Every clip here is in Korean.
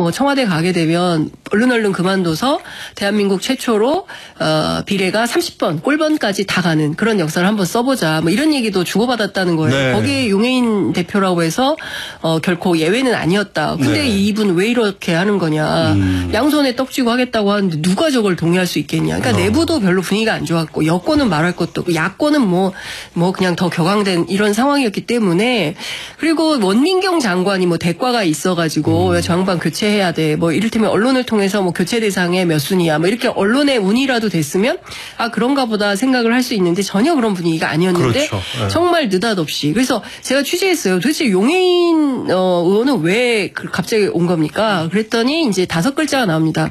뭐 청와대 가게 되면 얼른 그만둬서 대한민국 최초로 비례가 30번 꼴번까지 다 가는 그런 역사를 한번 써보자. 뭐 이런 얘기도 주고받았다는 거예요. 네. 거기에 용해인 대표라고 해서 결코 예외는 아니었다. 근데 네. 이분 왜 이렇게 하는 거냐. 양손에 떡 쥐고 하겠다고 하는데 누가 저걸 동의할 수 있겠냐. 그러니까 내부도 별로 분위기가 안 좋았고 여권은 말할 것도 없고 야권은 뭐 그냥 더 격앙된 이런 상황이었기 때문에 그리고 원민경 장관이 뭐 대과가 있어가지고 저 양반 교체해야 돼. 뭐 이를테면 언론을 통해서 뭐 교체 대상의 몇 순위야. 뭐 이렇게 언론의 운이라도 됐으면 아 그런가 보다 생각을 할 수 있는데 전혀 그런 분위기가 아니었는데 그렇죠. 네. 정말 느닷없이 그래서 제가 취재했어요. 도대체 용해인 의원은 왜 갑자기 온 겁니까? 그랬더니 이제 5글자가 나옵니다.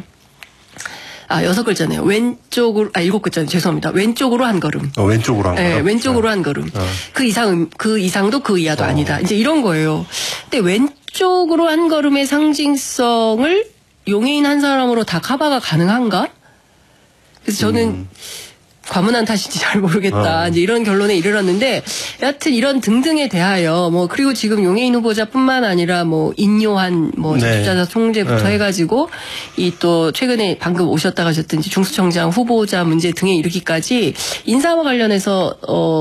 6글자네요. 왼쪽으로, 7글자네요. 죄송합니다. 왼쪽으로 한 걸음. 왼쪽으로 한 걸음? 네, 왼쪽으로 한 걸음. 그 이상도 그 이하도 아니다. 이제 이런 거예요. 근데 왼쪽으로 한 걸음의 상징성을 용해인 한 사람으로 다 커버가 가능한가? 그래서 저는 과문한 탓인지 잘 모르겠다. 이제 이런 결론에 이르렀는데, 여하튼 이런 등등에 대하여, 그리고 지금 용해인 후보자뿐만 아니라, 인요한, 적십자사 총재부터 해가지고, 이 또, 최근에 방금 오셨다 가셨던지 중수청장 후보자 문제 등에 이르기까지, 인사와 관련해서,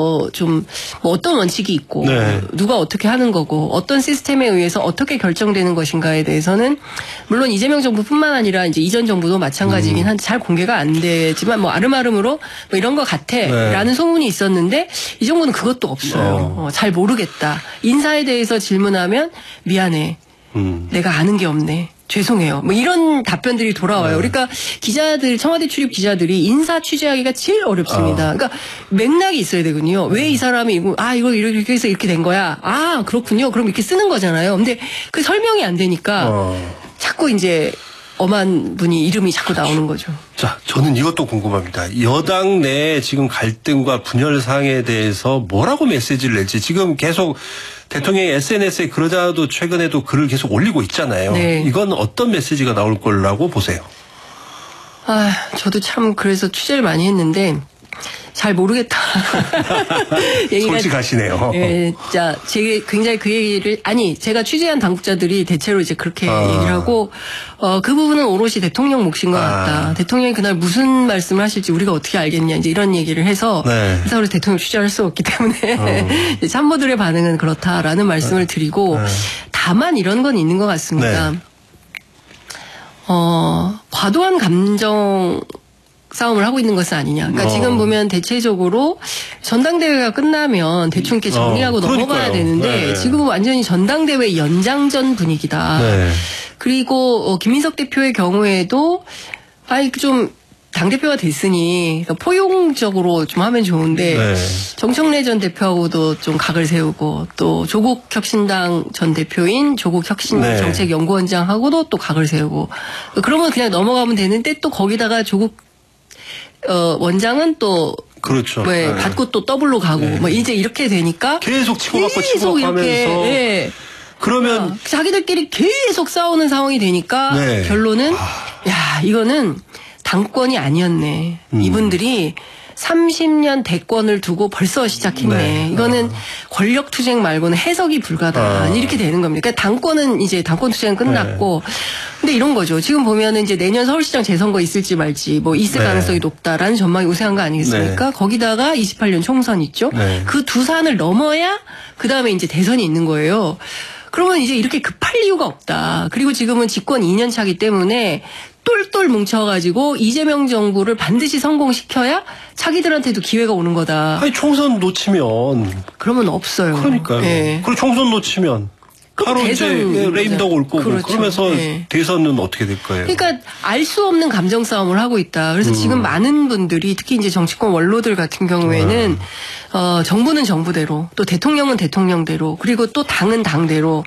어떤 원칙이 있고, 네. 누가 어떻게 하는 거고, 어떤 시스템에 의해서 어떻게 결정되는 것인가에 대해서는, 물론 이재명 정부뿐만 아니라, 이제 이전 정부도 마찬가지긴 한데, 잘 공개가 안 되지만, 아름아름으로, 이런 거 같아. 네. 라는 소문이 있었는데 이 정부는 그것도 없어요. 잘 모르겠다. 인사에 대해서 질문하면 미안해. 내가 아는 게 없네. 죄송해요. 이런 답변들이 돌아와요. 그러니까 기자들, 청와대 출입 기자들이 인사 취재하기가 제일 어렵습니다. 그러니까 맥락이 있어야 되거든요. 왜 이 사람이 이거 이렇게 해서 이렇게 된 거야. 아, 그렇군요. 그럼 이렇게 쓰는 거잖아요. 근데 그 설명이 안 되니까 자꾸 이제 엄한 분이 이름이 자꾸 나오는 거죠. 자, 저는 이것도 궁금합니다. 여당 내 지금 갈등과 분열 사항에 대해서 뭐라고 메시지를 낼지 지금 계속 대통령이 SNS에 그러자도 최근에도 글을 계속 올리고 있잖아요. 네. 이건 어떤 메시지가 나올 거라고 보세요? 저도 참 그래서 취재를 많이 했는데 잘 모르겠다. 솔직하시네요. 예, 자, 굉장히 그 얘기를, 제가 취재한 당국자들이 대체로 이제 그렇게 얘기를 하고, 그 부분은 오롯이 대통령 몫인 것 같다. 대통령이 그날 무슨 말씀을 하실지 우리가 어떻게 알겠냐, 이제 이런 얘기를 해서, 네. 그래서 우리 대통령 취재할 수 없기 때문에, 이제 참모들의 반응은 그렇다라는 말씀을 드리고, 다만 이런 건 있는 것 같습니다. 네. 과도한 감정, 싸움을 하고 있는 것은 아니냐. 그러니까 지금 보면 대체적으로 전당대회가 끝나면 대충 이렇게 정리하고 넘어가야 되는데 네. 지금은 완전히 전당대회 연장전 분위기다. 네. 그리고 김민석 대표의 경우에도 좀 당대표가 됐으니 그러니까 포용적으로 좀 하면 좋은데 네. 정청래 전 대표하고도 좀 각을 세우고 또 조국 혁신당 전 대표인 조국 혁신정책연구원장하고도 또 각을 세우고 그러면 그냥 넘어가면 되는데 또 거기다가 조국 원장은 또 그렇죠. 받고 또 더블로 가고 이제 이렇게 되니까 계속 치고받고 치고받고 하면서 그러면 자기들끼리 계속 싸우는 상황이 되니까 결론은 이거는 당권이 아니었네. 이분들이 30년 대권을 두고 벌써 시작했네. 이거는 권력 투쟁 말고는 해석이 불가다. 이렇게 되는 겁니다. 그러니까 당권은 이제 당권 투쟁은 끝났고 근데 이런 거죠. 지금 보면은 이제 내년 서울시장 재선거 있을지 말지 있을 가능성이 높다라는 전망이 우세한 거 아니겠습니까? 거기다가 28년 총선 있죠. 그 두 산을 넘어야 그다음에 이제 대선이 있는 거예요. 그러면 이제 이렇게 급할 이유가 없다. 그리고 지금은 집권 2년 차기 때문에 똘똘 뭉쳐가지고 이재명 정부를 반드시 성공시켜야 자기들한테도 기회가 오는 거다. 총선 놓치면. 그러면 없어요. 그러니까요. 네. 그리고 총선 놓치면. 바로 이제 레임덕 올 거고. 그렇죠. 그러면서 대선은 어떻게 될 거예요? 그러니까 알 수 없는 감정 싸움을 하고 있다. 그래서 지금 많은 분들이 특히 이제 정치권 원로들 같은 경우에는 정부는 정부대로 또 대통령은 대통령대로 그리고 또 당은 당대로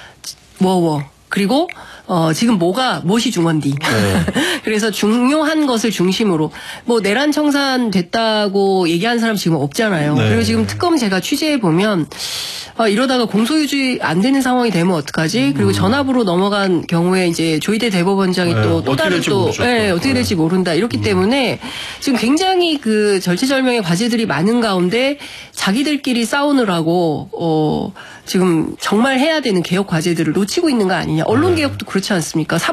그리고 지금 무엇이 중헌디. 그래서 중요한 것을 중심으로 내란 청산 됐다고 얘기하는 사람 지금 없잖아요. 그리고 지금 특검 제가 취재해 보면 이러다가 공소유지 안 되는 상황이 되면 어떡하지? 그리고 전압으로 넘어간 경우에 이제 조희대 대법원장이 또 다른 어떻게 될지 모른다. 이렇기 때문에 지금 굉장히 그 절체절명의 과제들이 많은 가운데 자기들끼리 싸우느라고 지금 정말 해야 되는 개혁 과제들을 놓치고 있는 거 아니냐. 언론 개혁도 그렇지 않습니까?